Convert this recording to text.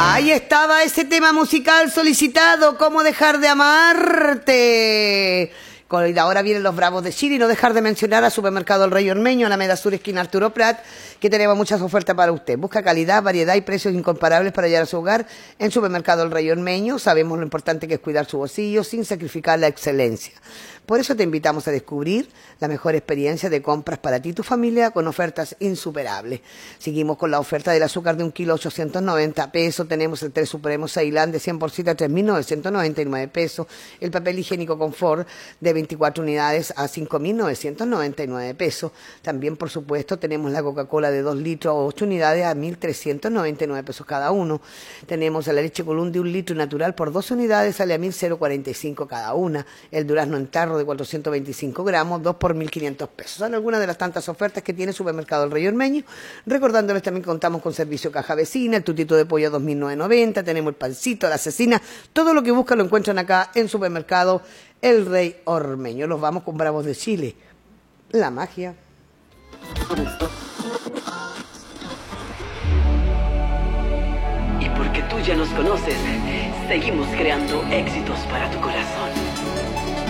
Ahí estaba ese tema musical solicitado, ¿Cómo dejar de amarte? Y ahora vienen los Bravos de Chile y no dejar de mencionar a Supermercado El Rey Ormeño, Alameda Sur, esquina Arturo Prat, que tenemos muchas ofertas para usted. Busca calidad, variedad y precios incomparables para llegar a su hogar en Supermercado El Rey Ormeño. Sabemos lo importante que es cuidar su bolsillo sin sacrificar la excelencia. Por eso te invitamos a descubrir la mejor experiencia de compras para ti y tu familia con ofertas insuperables. Seguimos con la oferta del azúcar de 1 kilo 890 pesos. Tenemos el 3 Supremo Ceilán de 100% a 3.999 pesos. El papel higiénico Confort de 24 unidades a 5.999 pesos. También, por supuesto, tenemos la Coca-Cola de 2 litros o 8 unidades a 1.399 pesos cada uno. Tenemos la leche Colún de 1 litro natural por 2 unidades, sale a 1.045 cada una. El durazno en tarro de 425 gramos, 2 por 1.500 pesos. Son algunas de las tantas ofertas que tiene Supermercado El Rey Ormeño. Recordándoles también que contamos con servicio caja vecina, el tutito de pollo a 2.990, tenemos el pancito, la cecina, todo lo que buscan lo encuentran acá en Supermercado El Rey Ormeño. Los vamos con Bravos de Chile. La magia. Y porque tú ya nos conoces, seguimos creando éxitos para tu corazón.